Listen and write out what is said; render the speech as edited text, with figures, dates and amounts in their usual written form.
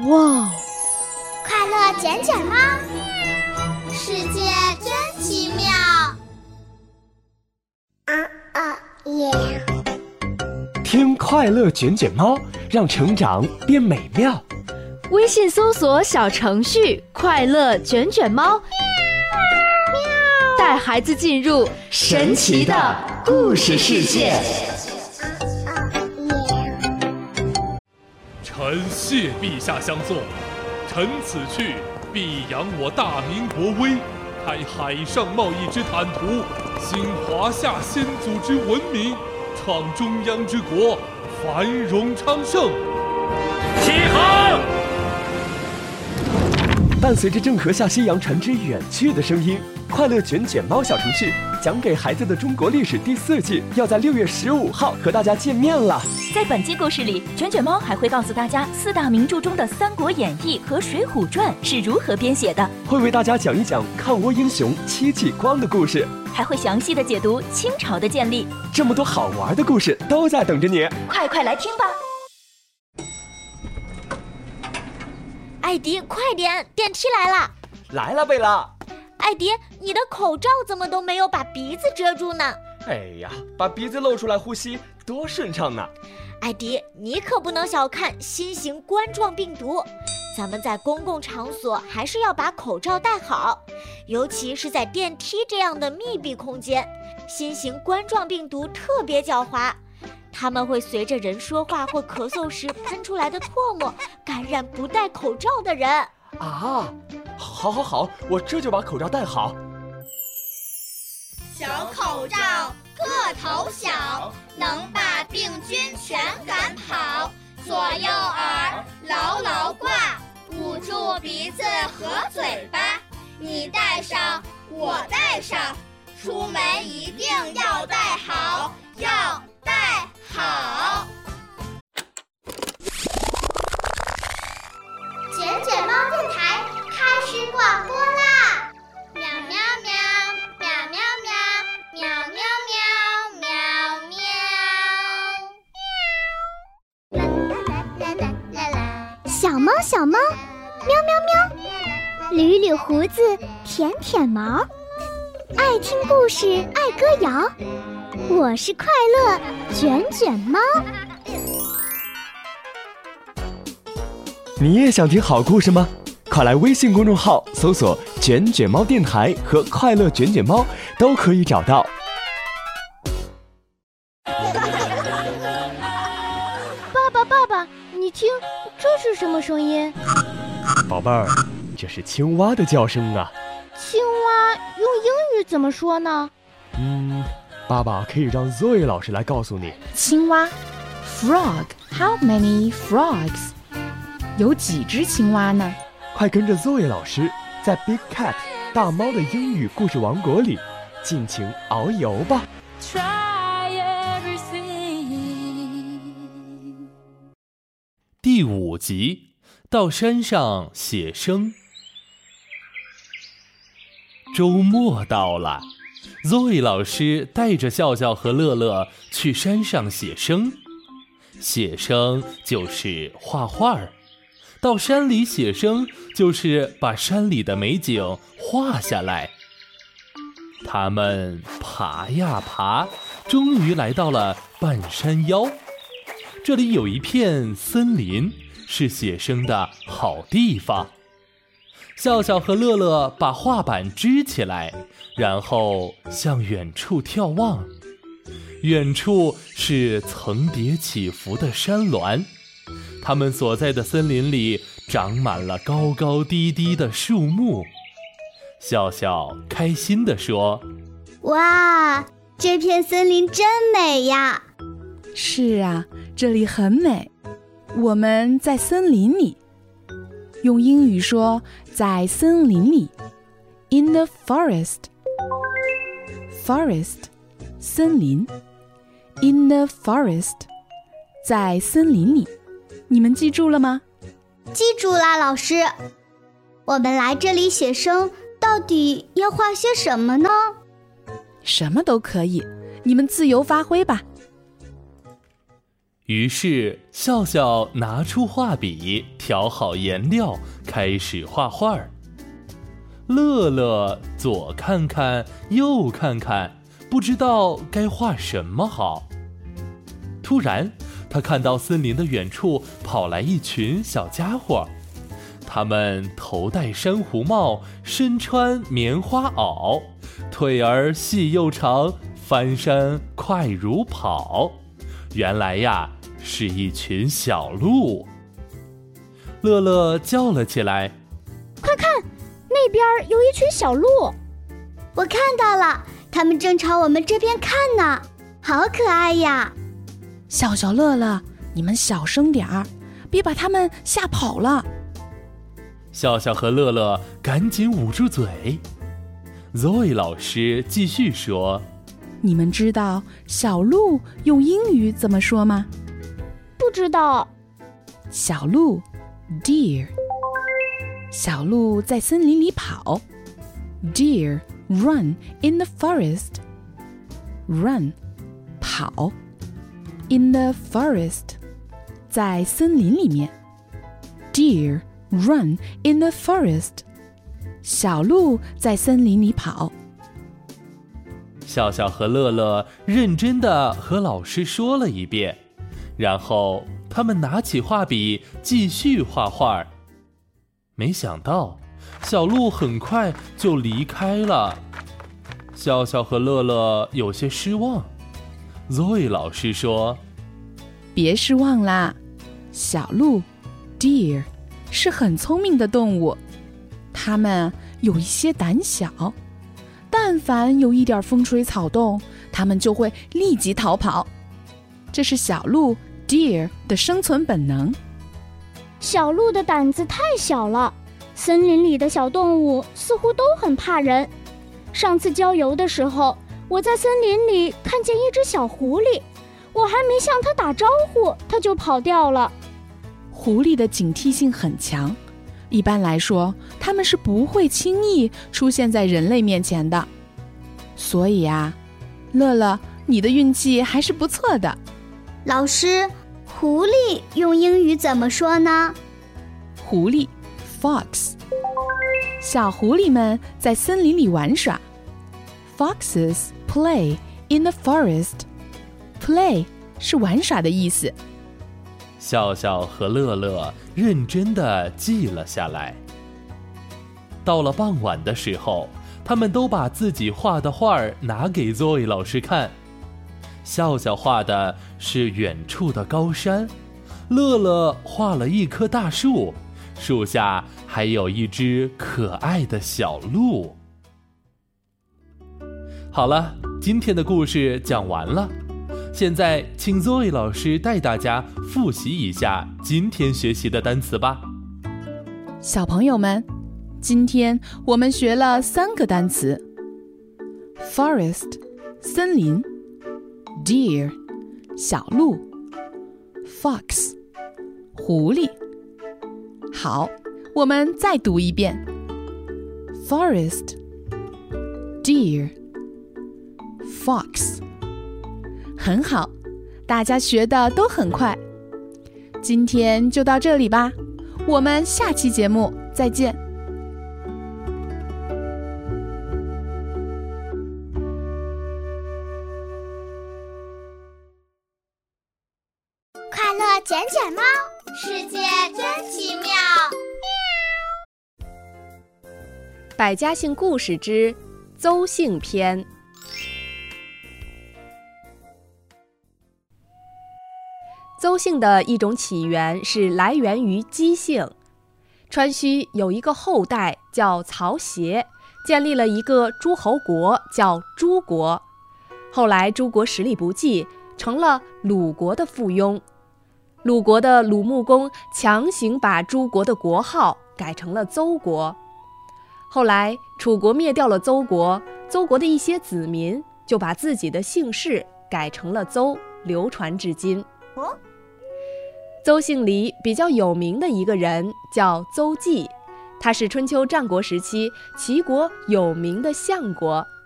哇！ 快乐卷卷猫，世界真奇妙。 耶！ 听快乐卷卷猫，让成长变美妙。 微信搜索小程序“快乐卷卷猫”，带孩子进入神奇的故事世界。 臣谢陛下相送，臣此去必扬我大明国威，开海上贸易之坦途，兴华夏先祖之文明，创中央之国，繁荣昌盛。起航！ 伴随着郑和下西洋船只远去的声音，快乐卷卷猫小程序讲给孩子的中国历史第4季要在6月15号和大家见面了。 在本期故事里，卷卷猫还会告诉大家4大名著中的《三国演义》和《水浒传》是如何编写的， 会为大家讲一讲抗倭英雄戚继光的故事， 还会详细的解读清朝的建立。 这么多好玩的故事都在等着你， 快来听吧！ 艾迪，快点，电梯来了！ 来了，贝拉。 艾迪，你的口罩怎么都没有把鼻子遮住呢？ 哎呀，把鼻子露出来呼吸多顺畅呢！ 艾迪，你可不能小看新型冠状病毒，咱们在公共场所还是要把口罩戴好，尤其是在电梯这样的密闭空间。新型冠状病毒特别狡猾，它们会随着人说话或咳嗽时喷出来的唾沫感染不戴口罩的人。 啊，好，我这就把口罩戴好。 小口罩个头小，能把病菌全赶跑。左右耳牢牢挂，捂住鼻子和嘴巴。你戴上，我戴上，出门一定要戴好，要戴好。卷卷猫电台开始广播啦！喵喵喵，喵喵喵，喵喵喵，喵喵。啦啦啦啦！ 小猫，喵喵喵，捋捋胡子，舔毛，爱听故事，爱歌谣。我是快乐卷卷猫。 你也想听好故事吗？快来微信公众号搜索“卷卷猫电台”和“快乐卷卷猫”，都可以找到。 爸爸，你听，这是什么声音？ 宝贝儿，这是青蛙的叫声啊。 青蛙用英语怎么说呢？ 爸爸可以让 Zoe 老师来告诉你。 青蛙 Frog. How many frogs? 有几只青蛙呢？ 快跟着 Zoe 老师在 Big Cat 大猫的英语故事王国里尽情遨游吧。 第5集，到山上写生。周末到了， Zoe 老师带着笑笑和乐乐去山上写生。写生就是画画，到山里写生就是把山里的美景画下来。他们爬呀爬，终于来到了半山腰。这里有一片森林，是写生的好地方。笑笑和乐乐把画板支起来，然后向远处眺望。远处是层叠起伏的山峦，他们所在的森林里长满了高高低低的树木。笑笑开心地说： 哇，这片森林真美呀！ 是啊，这里很美。我们在森林里，用英语说在森林里 In the forest. Forest 森林 In the forest 在森林里。你们记住了吗？ 记住啦，老师。我们来这里写生，到底要画些什么呢？ 什么都可以，你们自由发挥吧。 于是笑笑拿出画笔，调好颜料，开始画画。乐乐左看看右看看，不知道该画什么好。突然他看到森林的远处跑来一群小家伙，他们头戴珊瑚帽，身穿棉花袄，腿儿细又长，翻山快如跑。原来呀，是一群小鹿。乐乐叫了起来： 快看，那边有一群小鹿！我看到了，他们正朝我们这边看呢，好可爱呀！ 笑笑乐乐，你们小声点儿，别把他们吓跑了。 笑笑和乐乐赶紧捂住嘴。Zoe 老师继续说： 你们知道小鹿用英语怎么说吗？ 不知道。 小鹿 Deer， 小鹿在森林里跑。 Deer run in the forest， Run 跑， In the forest 在森林里面。 Deer run in the forest， 小鹿在森林里跑。 笑笑和乐乐认真地和老师说了一遍，然后他们拿起画笔继续画画。没想到小鹿很快就离开了，笑笑和乐乐有些失望。Zoe 老师说： 别失望啦，小鹿 Deer 是很聪明的动物，它们有一些胆小，但凡有一点风吹草动，它们就会立即逃跑。这是小鹿 Deer 的生存本能。 小鹿的胆子太小了，森林里的小动物似乎都很怕人。上次郊游的时候，我在森林里看见一只小狐狸，我还没向它打招呼，它就跑掉了。 狐狸的警惕性很强，一般来说，它们是不会轻易出现在人类面前的。所以啊，乐乐，你的运气还是不错的。 老师，狐狸用英语怎么说呢？ 狐狸 Fox， 小狐狸们在森林里玩耍。 Foxes play in the forest， Play 是玩耍的意思。 笑笑和乐乐认真地记了下来。到了傍晚的时候，他们都把自己画的画拿给 Zoe 老师看。笑笑画的是远处的高山，乐乐画了一棵大树，树下还有一只可爱的小鹿。好了，今天的故事讲完了。现在请 Zoe 老师带大家复习一下今天学习的单词吧。 小朋友们，今天我们学了3个单词。 Forest 森林， Deer 小鹿， Fox 狐狸。好，我们再读一遍。 Forest Deer Fox， 很好，大家学的都很快。今天就到这里吧，我们下期节目再见。 快乐卷卷猫，世界真奇妙。 百家姓故事之邹姓篇。邹姓的一种起源是来源于姬姓。川西有一个后代叫曹协，建立了一个诸侯国叫诸国。后来诸国实力不济，成了鲁国的附庸。鲁国的鲁穆公强行把诸国的国号改成了邹国。后来楚国灭掉了邹国，邹国的一些子民就把自己的姓氏改成了邹，流传至今。邹姓里比较有名的一个人叫邹忌，他是春秋战国时期齐国有名的相国。